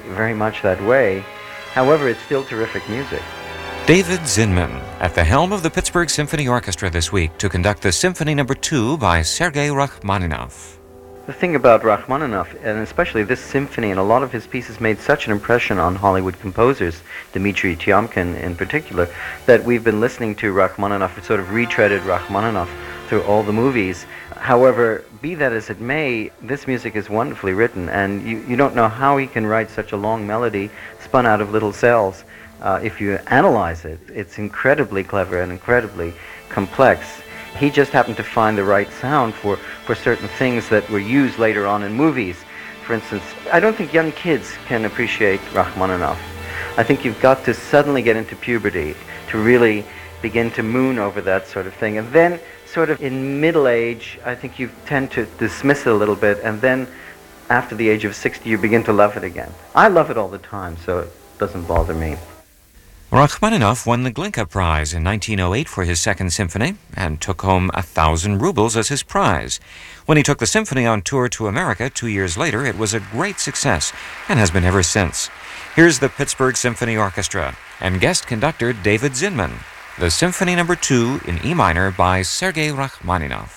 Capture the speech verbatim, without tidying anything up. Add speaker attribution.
Speaker 1: very much that way. However, it's still terrific music.
Speaker 2: David Zinman, at the helm of the Pittsburgh Symphony Orchestra this week to conduct the Symphony Number two by Sergei Rachmaninoff.
Speaker 1: The thing about Rachmaninoff, and especially this symphony and a lot of his pieces, made such an impression on Hollywood composers, Dmitri Tiomkin in particular, that we've been listening to Rachmaninoff, sort of retreaded Rachmaninoff through all the movies. However, be that as it may, this music is wonderfully written, and you, you don't know how he can write such a long melody spun out of little cells. Uh, if you analyze it, it's incredibly clever and incredibly complex. He just happened to find the right sound for, for certain things that were used later on in movies. For instance, I don't think young kids can appreciate Rachmaninoff. I think you've got to suddenly get into puberty to really begin to moon over that sort of thing. And then, sort of in middle age, I think you tend to dismiss it a little bit, and then after the age of sixty, you begin to love it again. I love it all the time, so it doesn't bother me.
Speaker 2: Rachmaninoff won the Glinka Prize in nineteen oh eight for his Second Symphony and took home a thousand rubles as his prize. When he took the symphony on tour to America two years later, it was a great success and has been ever since. Here's the Pittsburgh Symphony Orchestra and guest conductor David Zinman, the Symphony Number two in E minor by Sergei Rachmaninoff.